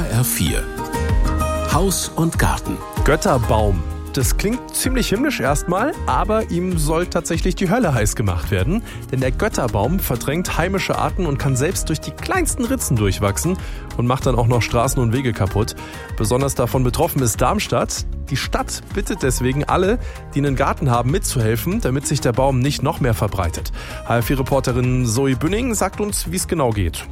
HR4 Haus und Garten. Götterbaum. Das klingt ziemlich himmlisch erstmal, aber ihm soll tatsächlich die Hölle heiß gemacht werden. Denn der Götterbaum verdrängt heimische Arten und kann selbst durch die kleinsten Ritzen durchwachsen und macht dann auch noch Straßen und Wege kaputt. Besonders davon betroffen ist Darmstadt. Die Stadt bittet deswegen alle, die einen Garten haben, mitzuhelfen, damit sich der Baum nicht noch mehr verbreitet. HR4-Reporterin Zoe Bünning sagt uns, wie es genau geht.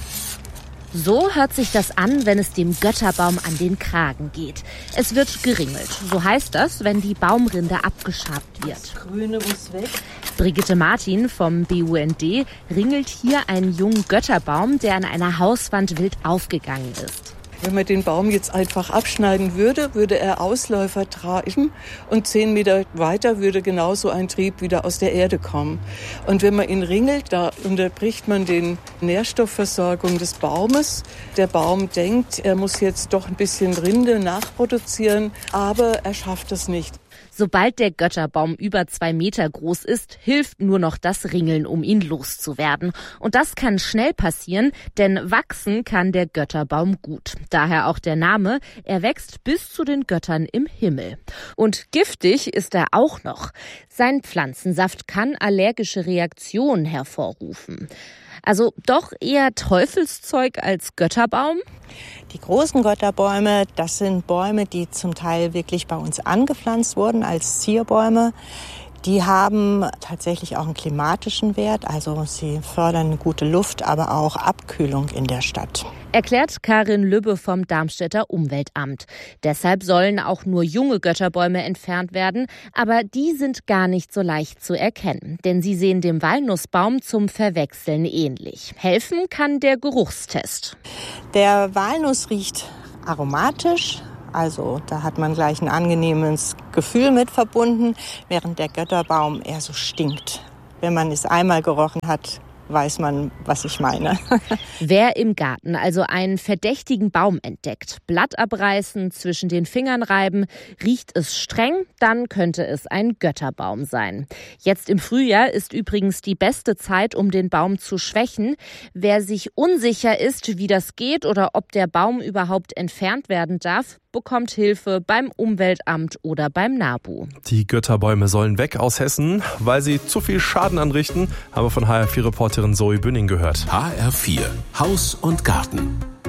So hört sich das an, wenn es dem Götterbaum an den Kragen geht. Es wird geringelt. So heißt das, wenn die Baumrinde abgeschabt wird. Das Grüne muss weg. Brigitte Martin vom BUND ringelt hier einen jungen Götterbaum, der an einer Hauswand wild aufgegangen ist. Wenn man den Baum jetzt einfach abschneiden würde, würde er Ausläufer tragen und 10 Meter weiter würde genauso ein Trieb wieder aus der Erde kommen. Und wenn man ihn ringelt, da unterbricht man die Nährstoffversorgung des Baumes. Der Baum denkt, er muss jetzt doch ein bisschen Rinde nachproduzieren, aber er schafft es nicht. Sobald der Götterbaum über 2 Meter groß ist, hilft nur noch das Ringeln, um ihn loszuwerden. Und das kann schnell passieren, denn wachsen kann der Götterbaum gut. Daher auch der Name, er wächst bis zu den Göttern im Himmel. Und giftig ist er auch noch. Sein Pflanzensaft kann allergische Reaktionen hervorrufen. Also doch eher Teufelszeug als Götterbaum? Die großen Götterbäume, das sind Bäume, die zum Teil wirklich bei uns angepflanzt wurden als Zierbäume. Die haben tatsächlich auch einen klimatischen Wert, also sie fördern eine gute Luft, aber auch Abkühlung in der Stadt. Erklärt Karin Lübbe vom Darmstädter Umweltamt. Deshalb sollen auch nur junge Götterbäume entfernt werden, aber die sind gar nicht so leicht zu erkennen, denn sie sehen dem Walnussbaum zum Verwechseln ähnlich. Helfen kann der Geruchstest. Der Walnuss riecht aromatisch. Also da hat man gleich ein angenehmes Gefühl mit verbunden, während der Götterbaum eher so stinkt. Wenn man es einmal gerochen hat, weiß man, was ich meine. Wer im Garten also einen verdächtigen Baum entdeckt, Blatt abreißen, zwischen den Fingern reiben, riecht es streng, dann könnte es ein Götterbaum sein. Jetzt im Frühjahr ist übrigens die beste Zeit, um den Baum zu schwächen. Wer sich unsicher ist, wie das geht oder ob der Baum überhaupt entfernt werden darf, bekommt Hilfe beim Umweltamt oder beim NABU. Die Götterbäume sollen weg aus Hessen, weil sie zu viel Schaden anrichten, haben wir von HR4-Reporterin Zoe Bünning gehört. HR4 Haus und Garten.